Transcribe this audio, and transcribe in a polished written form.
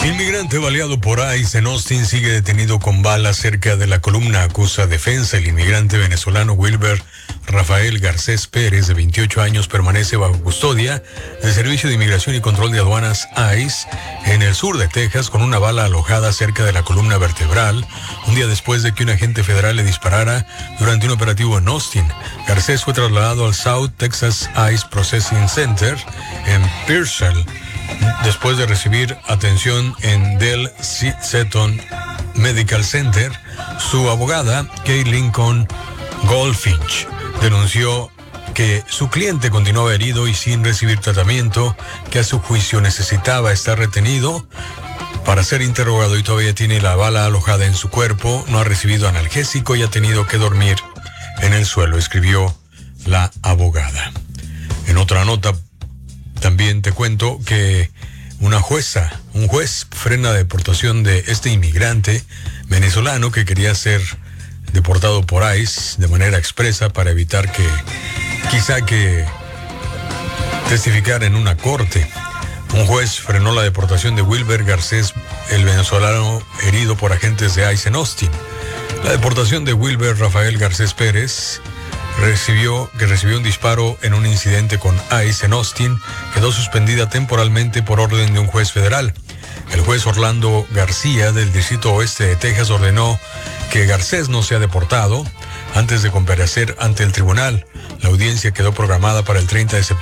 Inmigrante baleado por ICE en Austin sigue detenido con balas cerca de la columna, acusa defensa. El inmigrante venezolano Wilber Rafael Garcés Pérez, de 28 años, permanece bajo custodia del Servicio de Inmigración y Control de Aduanas ICE en el sur de Texas con una bala alojada cerca de la columna vertebral, un día después de que un agente federal le disparara durante un operativo en Austin. Garcés fue trasladado al South Texas ICE Processing Center en Pearsall después de recibir atención en Del Seton Medical Center. Su abogada, Kay Lincoln Goldfinch, denunció que su cliente continuaba herido y sin recibir tratamiento, que a su juicio necesitaba estar retenido para ser interrogado y todavía tiene la bala alojada en su cuerpo, no ha recibido analgésico y ha tenido que dormir en el suelo, escribió la abogada. En otra nota, también te cuento que un juez frena la deportación de este inmigrante venezolano que quería ser deportado por ICE de manera expresa para evitar que testificara en una corte. Un juez frenó la deportación de Wilber Garcés, el venezolano herido por agentes de ICE en Austin. La deportación de Wilber Rafael Garcés Pérez, recibió un disparo en un incidente con ICE en Austin, quedó suspendida temporalmente por orden de un juez federal. El juez Orlando García del Distrito Oeste de Texas ordenó que Garcés no sea deportado antes de comparecer ante el tribunal. La audiencia quedó programada para el 30 de septiembre.